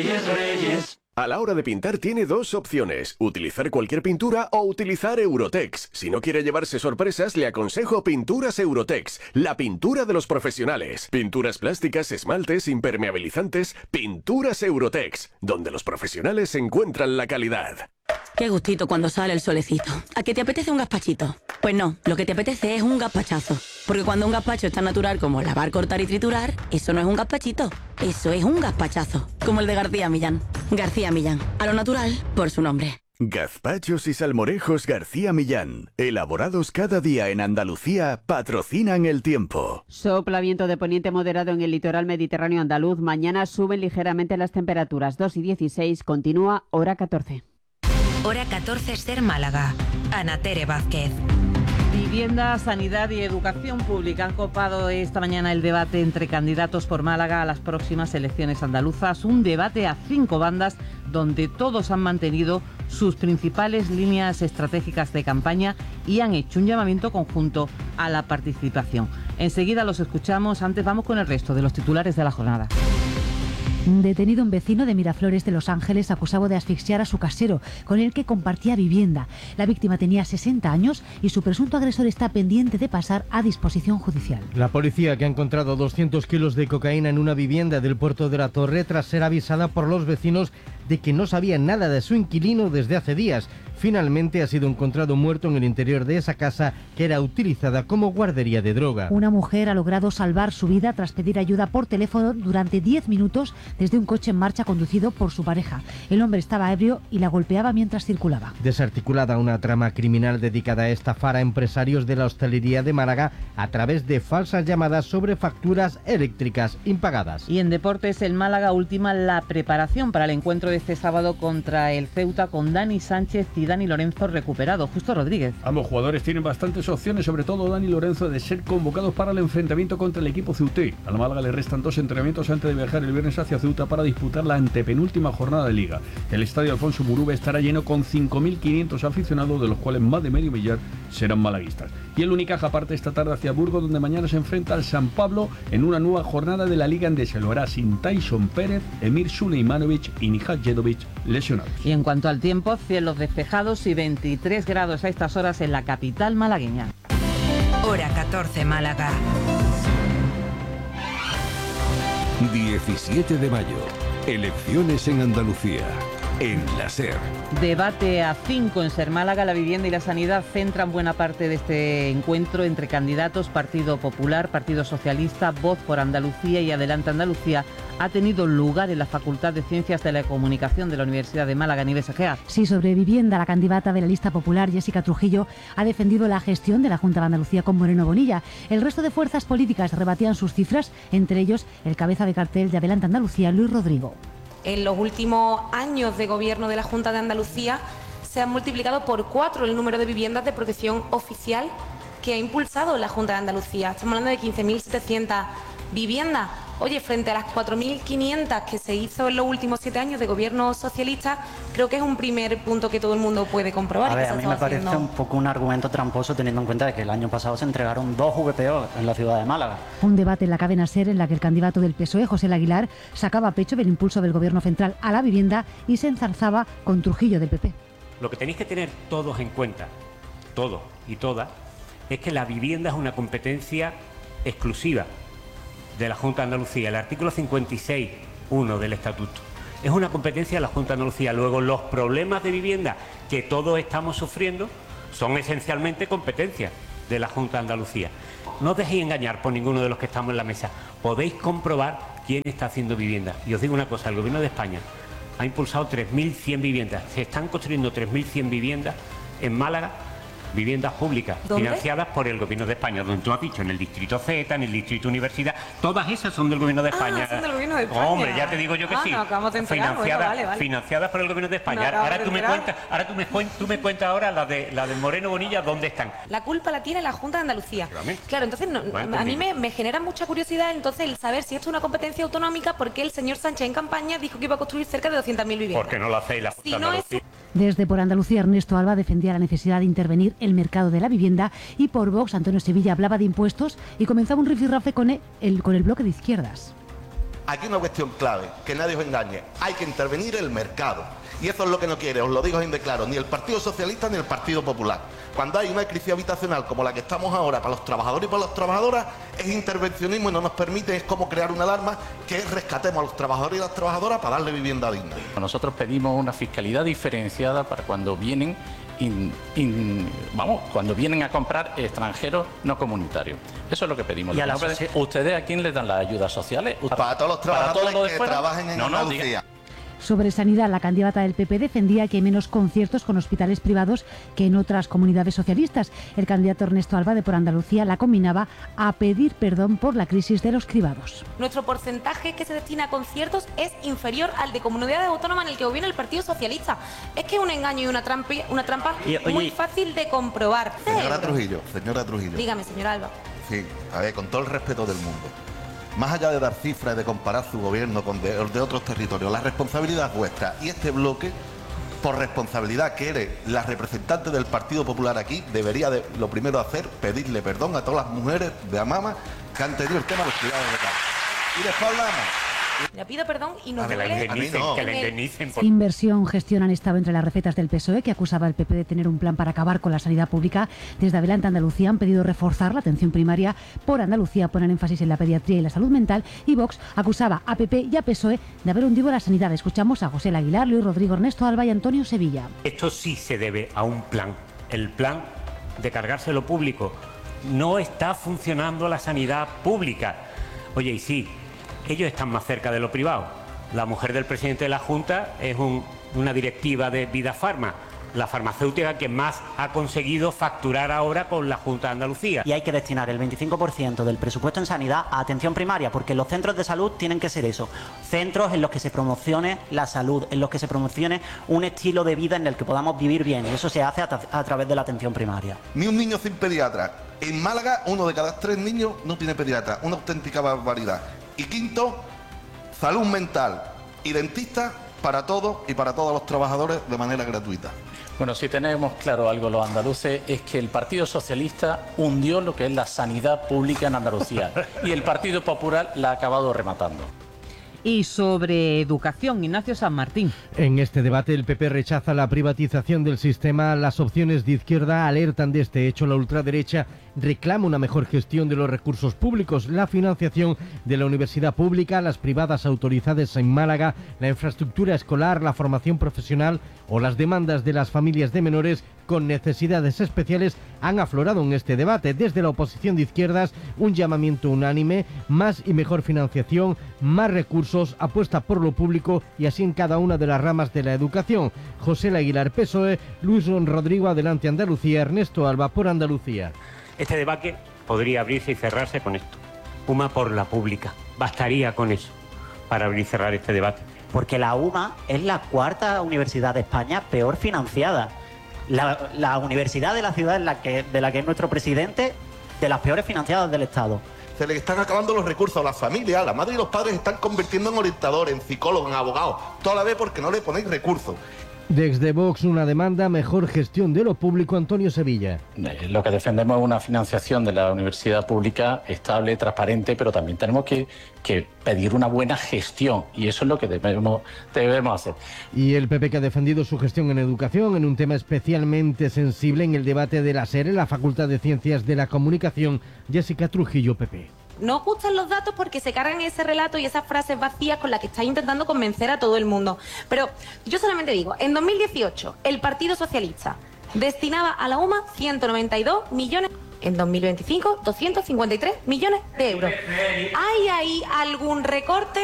Reyes, Reyes. A la hora de pintar tiene dos opciones, utilizar cualquier pintura o utilizar Eurotex. Si no quiere llevarse sorpresas, le aconsejo Pinturas Eurotex, la pintura de los profesionales. Pinturas plásticas, esmaltes, impermeabilizantes, Pinturas Eurotex, donde los profesionales encuentran la calidad. Qué gustito cuando sale el solecito. ¿A qué te apetece un gazpachito? Pues no, lo que te apetece es un gazpachazo. Porque cuando un gazpacho es tan natural como lavar, cortar y triturar, eso no es un gazpachito, eso es un gazpachazo. Como el de García Millán. García Millán, a lo natural por su nombre. Gazpachos y salmorejos García Millán, elaborados cada día en Andalucía, patrocinan el tiempo. Sopla viento de poniente moderado en el litoral mediterráneo andaluz. Mañana suben ligeramente las temperaturas, 2 y 16, continúa hora 14. Hora 14 Ser Málaga. Ana Tere Vázquez. Vivienda, sanidad y educación pública han copado esta mañana el debate entre candidatos por Málaga a las próximas elecciones andaluzas. Un debate a 5 bandas donde todos han mantenido sus principales líneas estratégicas de campaña y han hecho un llamamiento conjunto a la participación. Enseguida los escuchamos, antes vamos con el resto de los titulares de la jornada. Detenido un vecino de Miraflores de Los Ángeles acusado de asfixiar a su casero, con el que compartía vivienda. La víctima tenía 60 años y su presunto agresor está pendiente de pasar a disposición judicial. La policía, que ha encontrado 200 kilos de cocaína en una vivienda del puerto de la Torre tras ser avisada por los vecinos de que no sabían nada de su inquilino desde hace días. Finalmente ha sido encontrado muerto en el interior de esa casa que era utilizada como guardería de droga. Una mujer ha logrado salvar su vida tras pedir ayuda por teléfono durante 10 minutos desde un coche en marcha conducido por su pareja. El hombre estaba ebrio y la golpeaba mientras circulaba. Desarticulada una trama criminal dedicada a estafar a empresarios de la hostelería de Málaga a través de falsas llamadas sobre facturas eléctricas impagadas. Y en deportes, el Málaga ultima la preparación para el encuentro de este sábado contra el Ceuta con Dani Sánchez y Dani Lorenzo recuperado. Justo Rodríguez. Ambos jugadores tienen bastantes opciones, sobre todo Dani Lorenzo, de ser convocados para el enfrentamiento contra el equipo ceuté. Al Málaga le restan 2 entrenamientos antes de viajar el viernes hacia Ceuta para disputar la antepenúltima jornada de Liga. El estadio Alfonso Murube estará lleno con 5.500 aficionados, de los cuales más de medio millar serán malaguistas. Y el Unicaja parte esta tarde hacia Burgos, donde mañana se enfrenta al San Pablo en una nueva jornada de la Liga Endesa. Lo hará sin Tyson Pérez, Emir Suleimanovic y Nihad Jedovic lesionados. Y en cuanto al tiempo, cielos despejados y 23 grados a estas horas en la capital malagueña. Hora 14 Málaga. 17 de mayo. Elecciones en Andalucía. En la SER. Debate a 5 en Ser Málaga. La vivienda y la sanidad centran buena parte de este encuentro entre candidatos. Partido Popular, Partido Socialista, Voz por Andalucía y Adelante Andalucía ha tenido lugar en la Facultad de Ciencias de la Comunicación de la Universidad de Málaga, Nieves Egea. Sí, sobre vivienda, la candidata de la lista popular, Jessica Trujillo, ha defendido la gestión de la Junta de Andalucía con Moreno Bonilla. El resto de fuerzas políticas rebatían sus cifras, entre ellos el cabeza de cartel de Adelante Andalucía, Luis Rodrigo. En los últimos años de gobierno de la Junta de Andalucía se han multiplicado por 4 el número de viviendas de protección oficial que ha impulsado la Junta de Andalucía. Estamos hablando de 15.700 viviendas. Oye, frente a las 4.500 que se hizo en los últimos 7 años de gobierno socialista, creo que es un primer punto que todo el mundo puede comprobar. A ver, a mí me parece un poco un argumento tramposo, teniendo en cuenta que el año pasado se entregaron 2 VPO en la ciudad de Málaga. Un debate en la cadena SER en la que el candidato del PSOE, José Aguilar, sacaba pecho del impulso del gobierno central a la vivienda y se enzarzaba con Trujillo del PP. Lo que tenéis que tener todos en cuenta, todos y todas, es que la vivienda es una competencia exclusiva de la Junta de Andalucía. El artículo 56.1 del Estatuto es una competencia de la Junta de Andalucía. Luego, los problemas de vivienda que todos estamos sufriendo son esencialmente competencia de la Junta de Andalucía. No os dejéis engañar por ninguno de los que estamos en la mesa. Podéis comprobar quién está haciendo vivienda. Y os digo una cosa, el Gobierno de España ha impulsado 3.100 viviendas. Se están construyendo 3.100 viviendas en Málaga, viviendas públicas, ¿dónde? Financiadas por el Gobierno de España, donde tú has dicho, en el Distrito Z, en el Distrito Universidad, todas esas son del Gobierno de España. Son del Gobierno de España. Hombre, ya te digo yo que sí. No, acabamos de enterar. Vale. Financiadas por el Gobierno de España. Ahora tú me cuentas ahora la de Moreno Bonilla, ¿dónde están? La culpa la tiene la Junta de Andalucía. Claro, entonces a mí me genera mucha curiosidad entonces el saber si esto es una competencia autonómica, porque el señor Sánchez en campaña dijo que iba a construir cerca de 200.000 viviendas. Porque no lo hacéis la Junta de Andalucía. Desde Por Andalucía, Ernesto Alba defendía la necesidad de intervenir el mercado de la vivienda, y por Vox, Antonio Sevilla hablaba de impuestos y comenzaba un rifirrafe con el bloque de izquierdas. Aquí una cuestión clave, que nadie os engañe, hay que intervenir el mercado. Y eso es lo que no quiere, os lo digo bien de claro, ni el Partido Socialista ni el Partido Popular. Cuando hay una crisis habitacional como la que estamos ahora para los trabajadores y para las trabajadoras, es intervencionismo y no nos permite, es como crear una alarma que rescatemos a los trabajadores y las trabajadoras para darle vivienda digna. Nosotros pedimos una fiscalidad diferenciada para cuando vienen cuando vienen a comprar extranjeros no comunitarios. Eso es lo que pedimos. ¿Y a ¿Ustedes a quién les dan las ayudas sociales? Para todos los trabajadores que trabajen en Andalucía. Sobre sanidad, la candidata del PP defendía que hay menos conciertos con hospitales privados que en otras comunidades socialistas. El candidato Ernesto Alba, de Por Andalucía, la combinaba a pedir perdón por la crisis de los cribados. Nuestro porcentaje que se destina a conciertos es inferior al de comunidades autónomas en el que gobierna el Partido Socialista. Es que es un engaño y una trampa muy fácil de comprobar. Señora Trujillo. Dígame, señor Alba. Sí, a ver, con todo el respeto del mundo. Más allá de dar cifras y de comparar su gobierno con de otros territorios, la responsabilidad es vuestra. Y este bloque, por responsabilidad que eres la representante del Partido Popular aquí, debería de lo primero hacer, pedirle perdón a todas las mujeres de Amama que han tenido el tema de los cuidados de casa. Y después hablamos. Le pido perdón y nos que la indemnicen. Inversión, gestión han estado entre las recetas del PSOE, que acusaba al PP de tener un plan para acabar con la sanidad pública. Desde Adelante Andalucía han pedido reforzar la atención primaria. Por Andalucía ponen énfasis en la pediatría y la salud mental. Y Vox acusaba a PP y a PSOE de haber hundido la sanidad. Escuchamos a José Aguilar, Luis Rodrigo, Ernesto Alba y Antonio Sevilla. Esto sí se debe a un plan. El plan de cargarse lo público. No está funcionando la sanidad pública. Oye, y sí, ellos están más cerca de lo privado. La mujer del presidente de la Junta es una directiva de Vida Farma, la farmacéutica que más ha conseguido facturar ahora con la Junta de Andalucía. Y hay que destinar el 25% del presupuesto en sanidad a atención primaria, porque los centros de salud tienen que ser eso, centros en los que se promocione la salud, en los que se promocione un estilo de vida en el que podamos vivir bien, y eso se hace a través de la atención primaria. Ni un niño sin pediatra. En Málaga, 1 de cada 3 niños no tiene pediatra, una auténtica barbaridad. Y quinto, salud mental y dentista para todos y para todos los trabajadores de manera gratuita. Bueno, si tenemos claro algo los andaluces es que el Partido Socialista hundió lo que es la sanidad pública en Andalucía y el Partido Popular la ha acabado rematando. Y sobre educación, Ignacio San Martín. En este debate el PP rechaza la privatización del sistema. Las opciones de izquierda alertan de este hecho. La ultraderecha reclama una mejor gestión de los recursos públicos, la financiación de la universidad pública, las privadas autorizadas en Málaga, la infraestructura escolar, la formación profesional o las demandas de las familias de menores con necesidades especiales han aflorado en este debate. Desde la oposición de izquierdas, un llamamiento unánime: más y mejor financiación, más recursos, apuesta por lo público y así en cada una de las ramas de la educación. José Aguilar, PSOE, Luis Rodrigo, Adelante Andalucía, Ernesto Alba, Por Andalucía. Este debate podría abrirse y cerrarse con esto. UMA por la pública. Bastaría con eso para abrir y cerrar este debate. Porque la UMA es la cuarta universidad de España peor financiada. La universidad de la ciudad de la que es nuestro presidente, de las peores financiadas del Estado. Se les están acabando los recursos a las familias, la madre y los padres se están convirtiendo en orientadores, en psicólogos, en abogados, toda la vez porque no le ponéis recursos. Desde Vox, una demanda: mejor gestión de lo público. Antonio Sevilla. Lo que defendemos es una financiación de la universidad pública estable, transparente, pero también tenemos que pedir una buena gestión, y eso es lo que debemos hacer. Y el PP, que ha defendido su gestión en educación en un tema especialmente sensible en el debate de la SER, la Facultad de Ciencias de la Comunicación. Jessica Trujillo, PP. No os gustan los datos porque se cargan ese relato y esas frases vacías con las que estáis intentando convencer a todo el mundo. Pero yo solamente digo, en 2018 el Partido Socialista destinaba a la UMA 192 millones, en 2025 253 millones de euros. ¿Hay ahí algún recorte?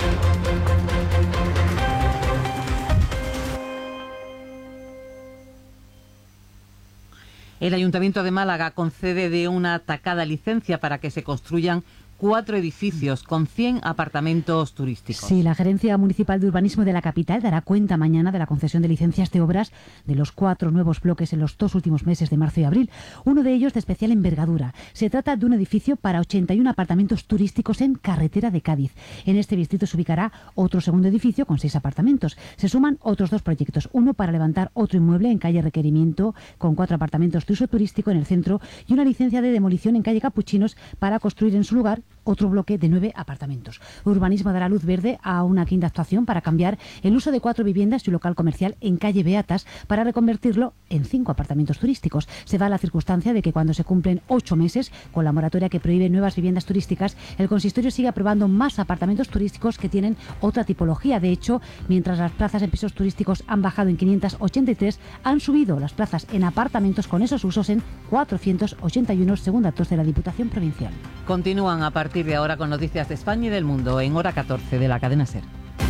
El Ayuntamiento de Málaga concede de una atacada licencia para que se construyan 4 edificios con 100 apartamentos turísticos. Sí, la Gerencia Municipal de Urbanismo de la capital dará cuenta mañana de la concesión de licencias de obras de los 4 nuevos bloques en los 2 últimos meses de marzo y abril, uno de ellos de especial envergadura. Se trata de un edificio para 81 apartamentos turísticos en Carretera de Cádiz. En este distrito se ubicará otro segundo edificio con 6 apartamentos. Se suman otros 2 proyectos, uno para levantar otro inmueble en calle Requerimiento con 4 apartamentos de uso turístico en el centro y una licencia de demolición en calle Capuchinos para construir en su lugar otro bloque de 9 apartamentos. Urbanismo dará luz verde a una quinta actuación para cambiar el uso de 4 viviendas y un local comercial en calle Beatas para reconvertirlo en 5 apartamentos turísticos. Se da la circunstancia de que cuando se cumplen 8 meses con la moratoria que prohíbe nuevas viviendas turísticas, el consistorio sigue aprobando más apartamentos turísticos que tienen otra tipología. De hecho, mientras las plazas en pisos turísticos han bajado en 583, han subido las plazas en apartamentos con esos usos en 481, según datos de la Diputación Provincial. Continúan a partir de ahora con noticias de España y del mundo en hora 14 de la cadena SER.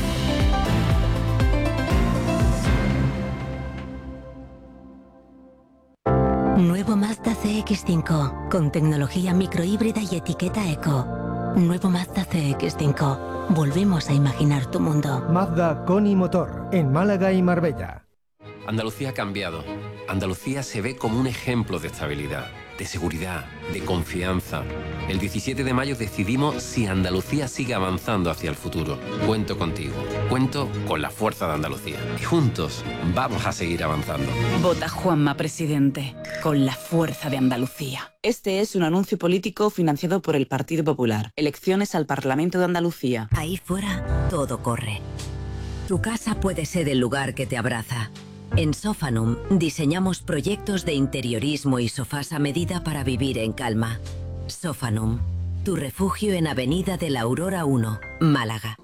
Nuevo Mazda CX-5, con tecnología microhíbrida y etiqueta eco. Nuevo Mazda CX-5. Volvemos a imaginar tu mundo. Mazda con y motor, en Málaga y Marbella. Andalucía ha cambiado. Andalucía se ve como un ejemplo de estabilidad, de seguridad, de confianza. El 17 de mayo decidimos si Andalucía sigue avanzando hacia el futuro. Cuento contigo. Cuento con la fuerza de Andalucía. Y juntos vamos a seguir avanzando. Vota Juanma presidente, con la fuerza de Andalucía. Este es un anuncio político financiado por el Partido Popular. Elecciones al Parlamento de Andalucía. Ahí fuera, todo corre. Tu casa puede ser el lugar que te abraza. En Sofanum diseñamos proyectos de interiorismo y sofás a medida para vivir en calma. Sofanum, tu refugio en Avenida de la Aurora 1, Málaga.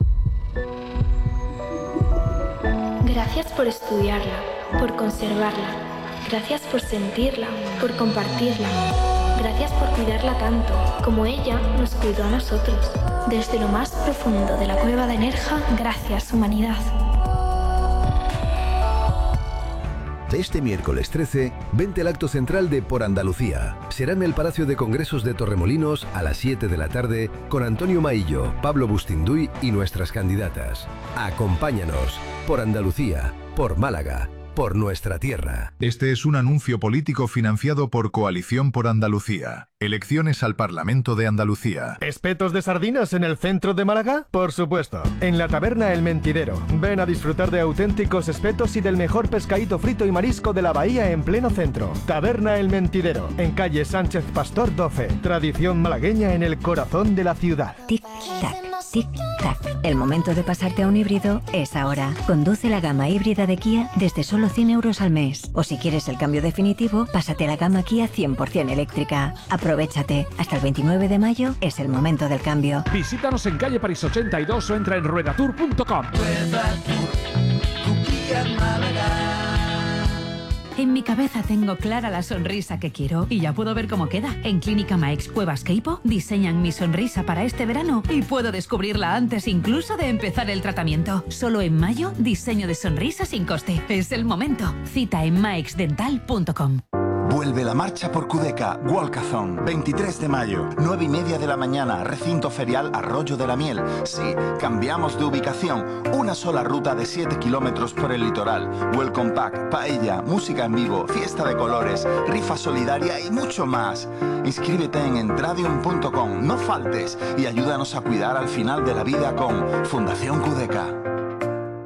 Gracias por estudiarla, por conservarla. Gracias por sentirla, por compartirla. Gracias por cuidarla tanto, como ella nos cuidó a nosotros. Desde lo más profundo de la cueva de Nerja, gracias, humanidad. Este miércoles 13, vente al acto central de Por Andalucía. Será en el Palacio de Congresos de Torremolinos a las 7 de la tarde con Antonio Maillo, Pablo Bustinduy y nuestras candidatas. Acompáñanos. Por Andalucía, por Málaga, por nuestra tierra. Este es un anuncio político financiado por Coalición por Andalucía. Elecciones al Parlamento de Andalucía. ¿Espetos de sardinas en el centro de Málaga? Por supuesto. En la taberna El Mentidero. Ven a disfrutar de auténticos espetos y del mejor pescadito frito y marisco de la bahía en pleno centro. Taberna El Mentidero, en calle Sánchez Pastor 12. Tradición malagueña en el corazón de la ciudad. Tic-tac, tic-tac. El momento de pasarte a un híbrido es ahora. Conduce la gama híbrida de Kia desde solo 100 euros al mes. O si quieres el cambio definitivo, pásate a la gama Kia 100% eléctrica. Aprovéchate. Hasta el 29 de mayo es el momento del cambio. Visítanos en calle París 82 o entra en ruedatour.com. En mi cabeza tengo clara la sonrisa que quiero y ya puedo ver cómo queda. En Clínica Maex Cuevas Queipo diseñan mi sonrisa para este verano y puedo descubrirla antes incluso de empezar el tratamiento. Solo en mayo, diseño de sonrisa sin coste. Es el momento. Cita en maexdental.com. Vuelve la marcha por Cudeca, Walkathon, 23 de mayo, 9:30 de la mañana, recinto ferial Arroyo de la Miel. Sí, cambiamos de ubicación, una sola ruta de 7 kilómetros por el litoral. Welcome pack, paella, música en vivo, fiesta de colores, rifa solidaria y mucho más. Inscríbete en entradium.com, no faltes y ayúdanos a cuidar al final de la vida con Fundación Cudeca.